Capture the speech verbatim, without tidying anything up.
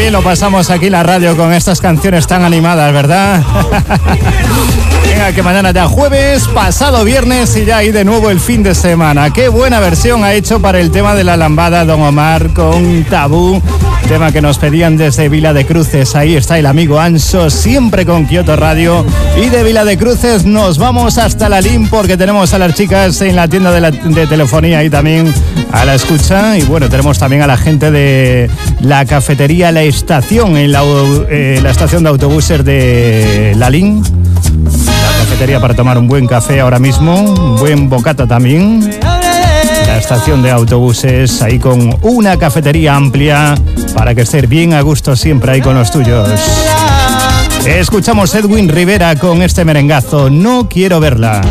bien lo pasamos aquí en la radio con estas canciones tan animadas, ¿verdad? Venga, que mañana ya jueves, pasado viernes y ya ahí de nuevo el fin de semana. Qué buena versión ha hecho para el tema de la lambada Don Omar con Tabú, tema que nos pedían desde Vila de Cruces. Ahí está el amigo Anso, siempre con Kioto Radio. Y de Vila de Cruces nos vamos hasta la Lim porque tenemos a las chicas en la tienda de, la, de telefonía y también a la escucha. Y bueno, tenemos también a la gente de la cafetería La Estación en la, eh, la estación de autobuses de La Lim. La cafetería para tomar un buen café ahora mismo, un buen bocata también. La estación de autobuses ahí con una cafetería amplia para que estés bien a gusto siempre ahí con los tuyos. Escuchamos Edwin Rivera con este merengazo, No quiero verla.